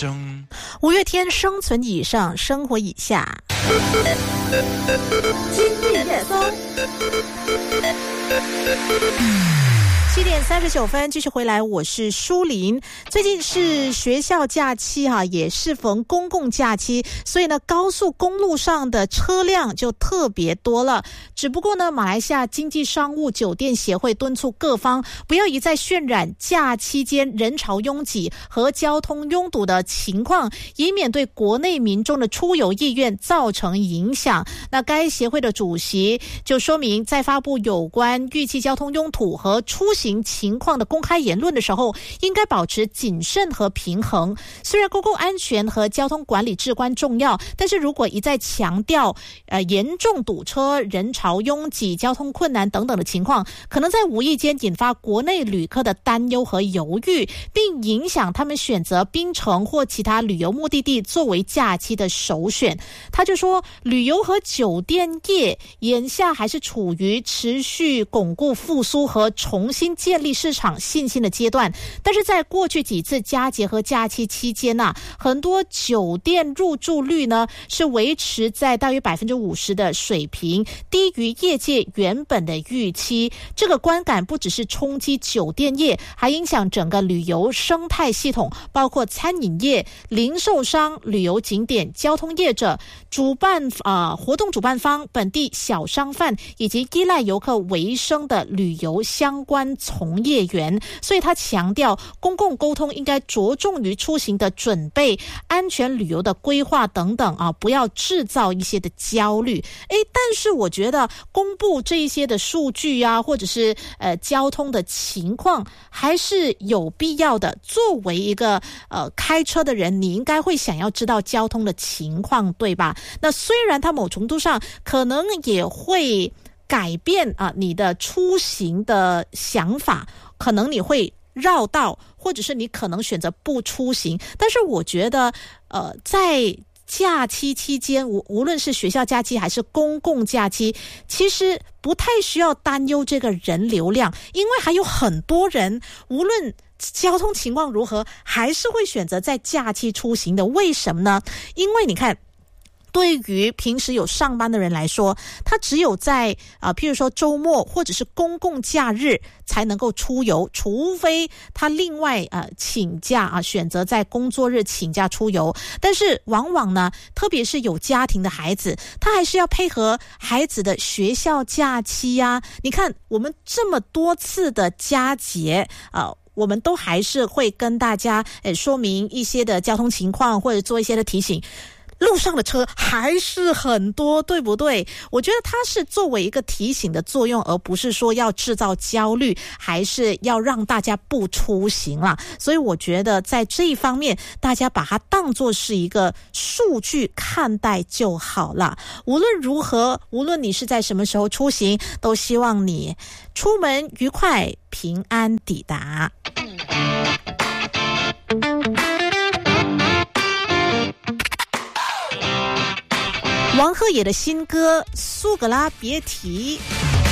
声。 五月天生存以上，生活以下。今日热搜。7点39分，继续回来，我是舒琳。最近是学校假期也适逢公共假期，所以呢，高速公路上的车辆就特别多了。只不过呢，马来西亚经济商务酒店协会敦促各方不要一再渲染假期间人潮拥挤和交通拥堵的情况，以免对国内民众的出游意愿造成影响。那该协会的主席就说明，在发布有关预期交通拥堵和出行情况的公开言论的时候，应该保持谨慎和平衡。虽然公共安全和交通管理至关重要，但是如果一再强调严重堵车、人潮拥挤、交通困难等等的情况，可能在无意间引发国内旅客的担忧和犹豫，并影响他们选择槟城或其他旅游目的地作为假期的首选。他就说，旅游和酒店业眼下还是处于持续巩固复苏和重新建立市场信心的阶段，但是在过去几次佳节和假期期间很多酒店入住率呢是维持在大约 50% 的水平，低于业界原本的预期。这个观感不只是冲击酒店业，还影响整个旅游生态系统，包括餐饮业、零售商、旅游景点、交通业者、活动主办方、本地小商贩以及依赖游客为生的旅游相关从业员。所以他强调，公共沟通应该着重于出行的准备、安全旅游的规划等等不要制造一些的焦虑。但是我觉得公布这一些的数据或者是交通的情况还是有必要的。作为一个开车的人，你应该会想要知道交通的情况，对吧？那虽然它某程度上可能也会改变你的出行的想法，可能你会绕道，或者是你可能选择不出行，但是我觉得在假期期间，无论是学校假期还是公共假期，其实不太需要担忧这个人流量，因为还有很多人无论交通情况如何，还是会选择在假期出行的。为什么呢？因为你看，对于平时有上班的人来说，他只有在譬如说周末或者是公共假日才能够出游，除非他另外请假选择在工作日请假出游。但是往往呢，特别是有家庭的孩子，他还是要配合孩子的学校假期你看我们这么多次的佳节我们都还是会跟大家说明一些的交通情况，或者做一些的提醒。路上的车还是很多，对不对？我觉得它是作为一个提醒的作用，而不是说要制造焦虑，还是要让大家不出行啦。所以我觉得在这一方面，大家把它当作是一个数据看待就好了。无论如何，无论你是在什么时候出行，都希望你出门愉快，平安抵达。王鹤野的新歌《苏格拉别提》。